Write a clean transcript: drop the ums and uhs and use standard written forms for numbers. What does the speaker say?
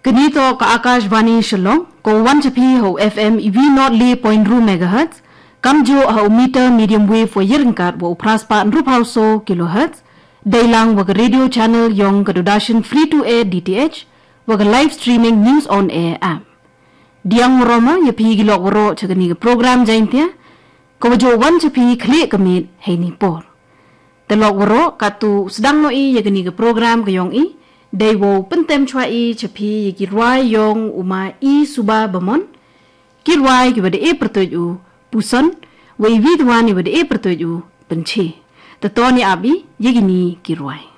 Ganito ka Akashvani Shillong ko 1 ho FM V0.2 MHz kamjo ho meter medium wave for yirngkat wo praspa nrupauso kilohertz daylang wag radio channel yong kadudashin free to air DTH wag live streaming news on air app diang roma yapi gilok woro chagani program jaintia ko jo 1 klik kamit heini por telok woro katu sedang noi yagani program kayong i Dewo pentem chua i chapi kirwai yong uma i suba bamon kirwai ki bade e pertoju puson we vidwani bade e pertoju penche tatoni abi yegini kirwai